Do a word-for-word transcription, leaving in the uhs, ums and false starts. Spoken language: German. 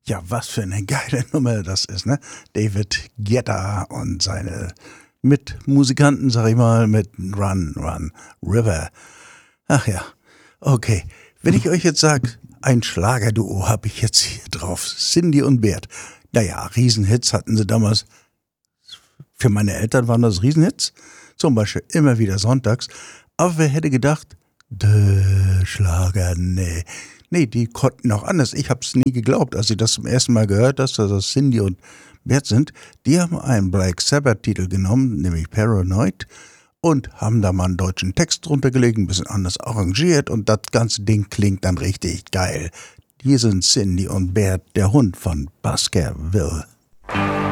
Ja, was für eine geile Nummer das ist, ne? David Guetta und seine Mitmusikanten, sag ich mal, mit Run, Run, River. Ach ja, okay. Wenn ich euch jetzt sage, ein Schlagerduo habe ich jetzt hier drauf, Cindy und Bert. Naja, Riesenhits hatten sie damals. Für meine Eltern waren das Riesenhits. Zum Beispiel immer wieder sonntags. Aber wer hätte gedacht, der Schlager, nee. Nee, die konnten auch anders. Ich habe es nie geglaubt, als ich das zum ersten Mal gehört habe, dass das Cindy und Bert sind. Die haben einen Black Sabbath-Titel genommen, nämlich Paranoid, und haben da mal einen deutschen Text drunter gelegt, ein bisschen anders arrangiert und das ganze Ding klingt dann richtig geil. Hier sind Cindy und Bert, der Hund von Baskerville.